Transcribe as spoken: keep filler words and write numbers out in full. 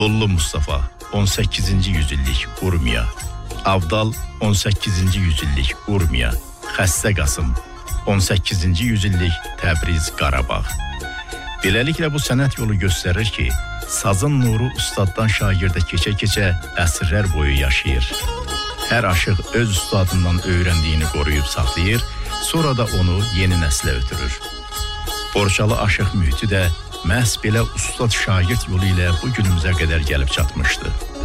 Qullu Mustafa on səkkizinci yüzillik Urmiya, Avdal on səkkizinci yüzillik Urmiya, Xəstə Qasım on səkkizinci yüzillik Təbriz Qarabağ. Beləliklə bu sənət yolu göstərir ki, sazın nuru ustaddan şagirdə keçə-keçə əsrlər boyu yaşayır. Hər aşıq öz ustadından öyrəndiyini qoruyub saxlayır, sonra da onu yeni nəslə ötürür. Borçalı aşıq mühiti də məhz belə ustad şagird yolu ilə bu günümüzə qədər gəlib çatmışdı.